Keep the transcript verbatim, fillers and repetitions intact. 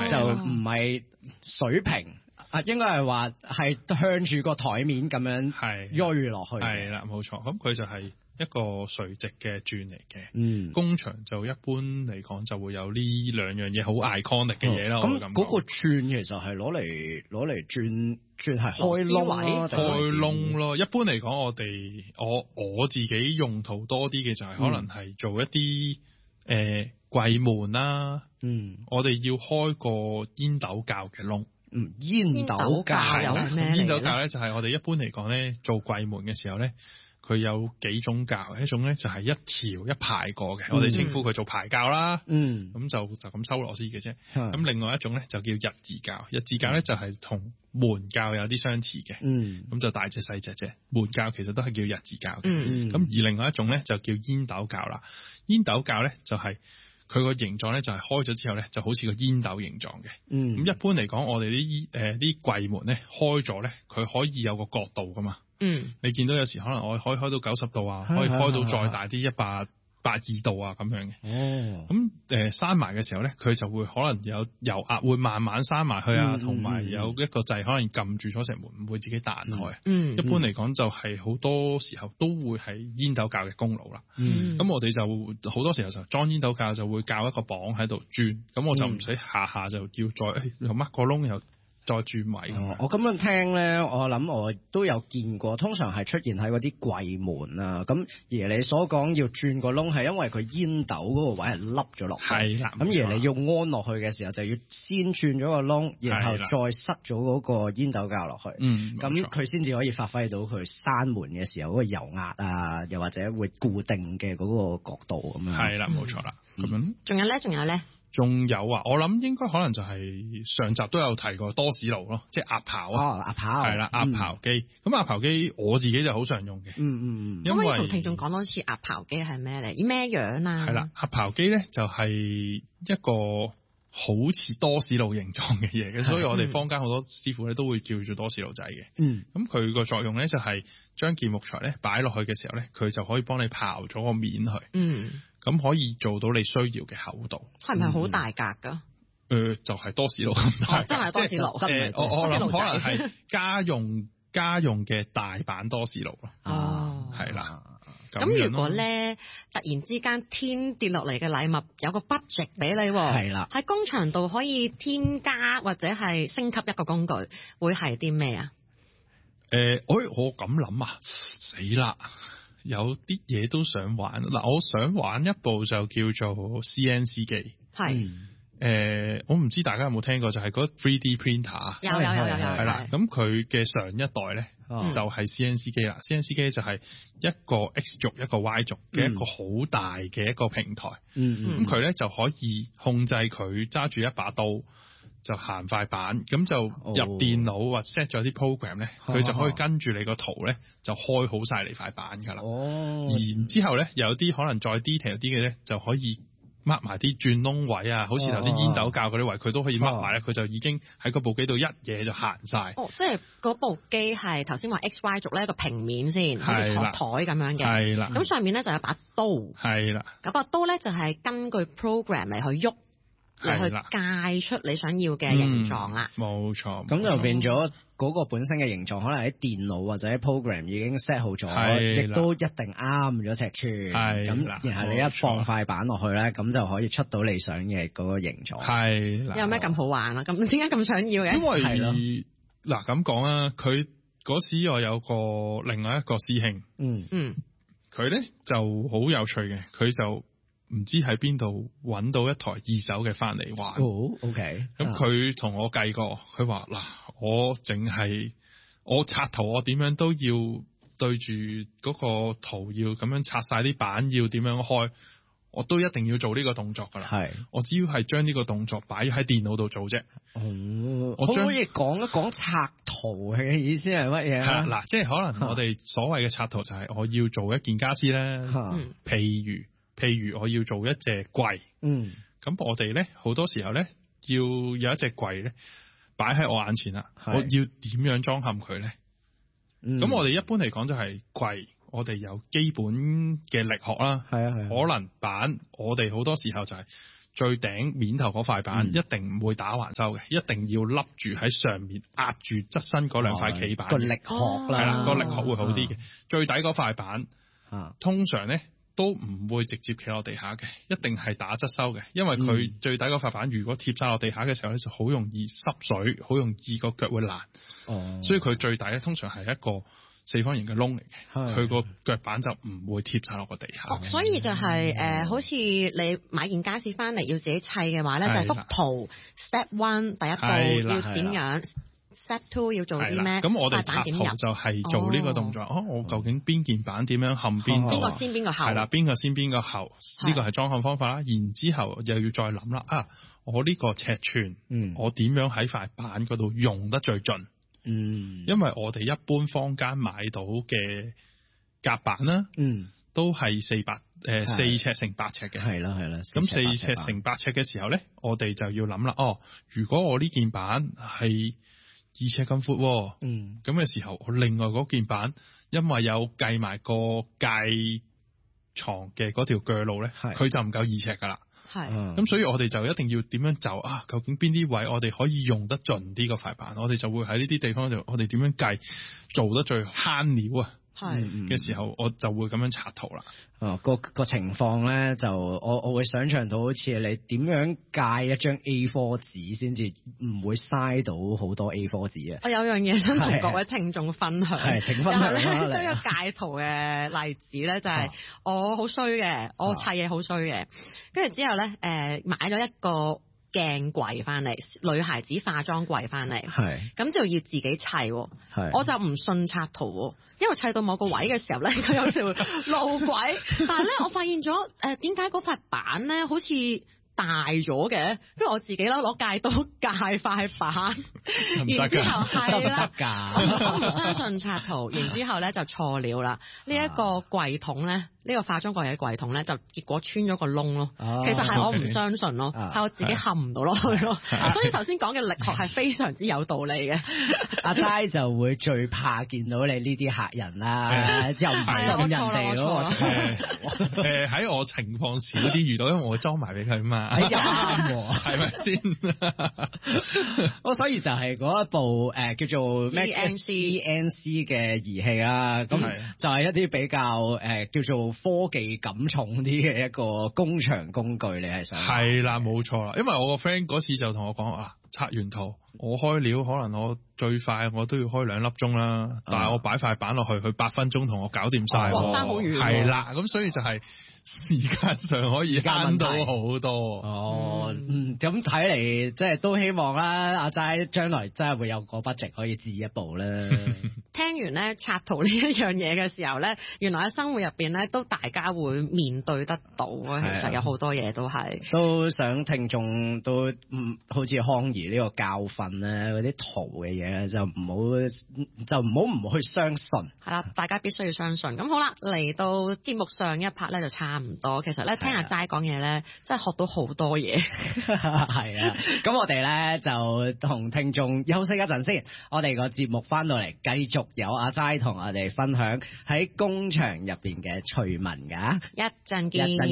就唔係水平。啊，應該係話係向住個台面咁樣係鋥落去。 係啦，冇錯。咁佢就係一個垂直嘅轉嚟嘅。 嗯， 工場就一般嚟講就會有呢兩樣嘢好 iconic 嘅嘢啦。 咁嗰個轉其實係攞嚟攞嚟轉轉係開窿開窿咯。一般嚟講，我哋我我自己用途多啲嘅就係可能係做一啲誒櫃門啦。 嗯， 我哋要開個煙斗罩嘅窿。 嗯，煙斗罩又係咩嚟？ 煙斗罩咧就係我哋一般嚟講咧做櫃門嘅時候咧，佢有幾種鉸，一種咧就係一條一排過嘅，嗯、我哋稱呼佢做排鉸啦。嗯，咁就就咁收螺絲嘅啫。咁、嗯、另外一種咧就叫日字鉸，日字鉸咧就係同門鉸有啲相似嘅。嗯，咁就大隻細隻啫。門鉸其實都係叫日字鉸嘅。嗯，咁而另外一種咧就叫煙斗鉸啦。煙斗鉸咧就係、是。佢個形狀咧就係開咗之後咧就好似個煙斗形狀嘅。嗯，咁一般嚟講，我哋啲誒啲櫃門咧開咗咧，佢可以有個角度噶嘛。嗯，你見到有時可能我可以開到九十度啊，可以開到再大啲一百八二度啊咁樣嘅。哦，咁誒閂埋嘅時候咧，佢就會可能有油壓會慢慢閂埋去啊，同埋、嗯、有一個掣可能撳住咗成門，唔會自己彈開。嗯，一般嚟講就係好多時候都會係煙斗鉸嘅功勞啦。嗯，咁我哋就好多時候就裝煙斗鉸就會校一個磅喺度轉，咁我就唔使下下就要再誒又掹個窿又再轉位。 哦，我咁樣聽咧，我諗我都有見過，通常係出現喺嗰啲櫃門啊。咁而你所講要轉個窿，係因為佢煙斗嗰個位係凹咗落去。係啦。咁而你要安落去嘅時候，就要先轉咗個窿，然後再塞咗嗰個煙斗鉸落去。嗯。咁佢先至可以發揮到佢閂門嘅時候嗰個油壓啊，又或者會固定嘅嗰個角度咁樣。係啦，冇錯啦。咁樣。 仲有咧？仲有咧？ 仲有啊，我諗應該可能就係上集都有提過多士爐咯，即係壓刨啊， 壓刨係啦，壓刨機。咁壓刨機我自己就好常用嘅。嗯嗯嗯。可唔可以同聽眾講多次壓刨機係咩嚟？咩樣啊？ 係啦，壓刨機咧就係一個好似多士爐形狀嘅嘢嘅，所以我哋坊間好多師傅咧都會叫做多士爐仔嘅。嗯。咁佢個作用咧就係將件木材咧擺落去嘅時候咧，佢就可以幫你刨咗個面去。嗯。咁可以做到你需要嘅厚度， 係咪好大格噶？ 誒、呃，就係、是、多士爐咁大、哦， 真係多士爐。 誒，我我諗可能係家用家用嘅大版多士爐咯。哦，係啦。 咁如果咧突然之間天跌落嚟嘅禮物有個 budget 俾你，係啦，喺工場度可以添加或者係升級一個工具，會係啲咩啊？ 誒、呃，我我咁諗啊，死啦！有啲嘢都想玩嗱，我想玩一部就叫做 C N C 機，係誒、呃，我唔知大家有冇聽過，就係嗰 three D printer， 有有有有有， 係啦，咁佢嘅上一代咧、嗯、就係 C N C 機啦、嗯、，C N C 機就係一個 X 軸一個 Y 軸嘅一個好大嘅一個平台，嗯，咁佢咧就可以控制佢揸住一把刀。就行塊板，咁就入電腦或 set 咗啲 program 咧，佢就可以跟住你個圖咧，就開好晒你塊板噶啦。哦，然之後咧，有啲可能再 detail 啲嘅咧，就可以 mark 埋啲轉窿位啊，好似頭先煙斗鉸嗰啲位，佢都可以 mark 埋咧，佢就已經喺嗰部機度一嘢就行晒。 哦，即係嗰部機係頭先話 X Y 軸咧一個平面先，好似坐台咁樣嘅。係啦，咁上面咧就有把刀。係啦，嗰把刀咧就係根據 program 嚟去喐。嚟去界出你想要嘅形狀啦， 冇錯， 咁就變咗嗰個本身嘅形狀，可能喺電腦或者喺 program 已經 set 好咗，亦都一定啱咗尺寸。係咁，然後你一放塊板落去咧，咁就可以出到你想嘅嗰個形狀。係， 有咩咁好玩啊？咁點解咁想要嘅？ 因為嗱咁講啊，佢嗰時我有個另外一個師兄，嗯嗯，佢咧就好有趣嘅，佢就。唔知喺邊度揾到一台二手嘅翻嚟玩。哦 ，OK。咁佢同我計過，佢話嗱，我淨係我拆圖，我點樣都要對住嗰個圖要咁樣拆晒啲板，要點樣開，我都一定要做呢個動作噶啦。係，我只要係將呢個動作擺喺電腦度做啫。哦，我可唔可以講一講拆圖嘅意思係乜嘢？係嗱，即係可能我哋所謂嘅拆圖就係我要做一件家私咧，嗯，譬如。譬如我要做一隻櫃，嗯，咁我哋咧好多時候咧要有一隻櫃咧擺喺我眼前啦，我要點樣裝嵌佢咧？咁、嗯、我哋一般嚟講就係櫃，我哋有基本嘅力學啦，係啊係，可能板，我哋好多時候就係最頂面頭嗰塊板一定唔會打橫收嘅，一定要笠住喺上面壓住側身嗰兩塊企板，個力學啦， 係啦，個力學會好啲嘅。最底嗰塊板通常咧都唔會直接企落地下嘅，一定係打側收嘅，因為佢最底嗰塊板如果貼晒落地下嘅時候咧，就好容易濕水，好容易個腳會爛。哦，所以佢最底咧通常係一個四方形嘅窿嚟嘅，佢個腳板就唔會貼晒落個地下。 哦，所以就係、是、誒、呃，好似你買件傢俬翻嚟要自己砌嘅話咧，就係、是、幅圖 step one 第一步要點樣 ，step two 要做啲咩？ 咁我哋插圖就係做呢個動作。哦，哦我究竟邊件板點樣冚邊個？ 邊個先邊個後？係啦，邊個先邊個後？呢個係裝嵌方法啦。然之後又要再諗啦，啊，我呢個尺寸，嗯，我點樣喺塊板嗰度用得最盡？嗯，因為我哋一般坊間買到嘅夾板啦，嗯，都係四百誒四尺乘八尺嘅，係啦係啦。咁四尺乘八尺嘅時候咧，我哋就要諗啦，哦，如果我呢件板係二尺咁闊，嗯，咁嘅時候，我另外嗰件板因為有計埋個界床嘅嗰條鋸路咧，佢就唔夠二尺噶啦。係，咁、嗯、所以我哋就一定要點樣就啊？究竟邊啲位我哋可以用得盡啲個塊板？我哋就會喺呢啲地方就，我哋點樣計做得最慳料啊？係嘅時候，我就會咁樣插圖啦。 哦，個個情況咧，就我我會想象到好似你點樣界一張 A 四 紙先至唔會嘥到好多 A 四 紙啊！ 我有樣嘢想同各位聽眾分享， 係請分享啦。 都有界圖嘅例子咧，就係、是、我好衰嘅，我砌嘢好衰嘅，跟住之後咧，誒、呃、買咗一個鏡櫃翻嚟，女孩子化妝櫃翻嚟，係咁就要自己砌，係我就唔信插圖，因為砌到某個位嘅時候咧，佢有條路軌，但係咧我發現咗誒點解嗰塊板咧好似大咗嘅，跟住我自己咧攞戒刀戒塊板，然之後係啦，我唔相信插圖，然之後咧就錯了啦。呢、這、一個櫃桶咧，呢、這個化妝櫃嘅櫃桶咧，就結果穿咗個窿咯。Oh, 其實係我唔相信咯，係、okay. 我自己冚唔到落去咯。所以頭先講嘅力學係非常之有道理嘅。 阿齋就會最怕見到你呢啲客人啦，又唔信人哋嗰個。 誒喺我情況少啲遇到，因為我裝埋俾佢嘛。 你又啱喎， 係咪先？ 我所以就係嗰一部誒、呃、叫做咩 C N C 嘅儀器啦，咁就係一啲比較誒、呃、叫做科技感重啲嘅一個工場工具，你係想？ 係啦，冇錯啦，因為我個 friend 嗰次就同我講啊，拆完圖我開料，可能我最快我都要開兩粒鐘啦，嗯、但係我擺塊板落去，佢八分鐘同我搞掂晒， 哇，爭好遠。 係啦，咁所以就係、是。時間上可以慳到好多哦，咁睇嚟即係都希望啦，阿齋將來真係會有個 budget 可以置一步啦。 聽完咧插圖呢一樣嘢嘅時候咧，原來喺生活入邊咧都大家會面對得到啊。其實有好多嘢都係都想聽眾都唔好似康怡呢個教訓咧，嗰啲圖嘅嘢就唔好就唔好唔去相信。 係啦，大家必須要相信。咁好啦，嚟到節目上一 part 咧就差唔多，其實咧聽阿齋講嘢咧，真係學到好多嘢。 係啊，咁我哋咧就同聽眾休息一陣先，我哋個節目翻到嚟繼續有阿齋同我哋分享喺工場入邊嘅趣聞㗎， 一陣見。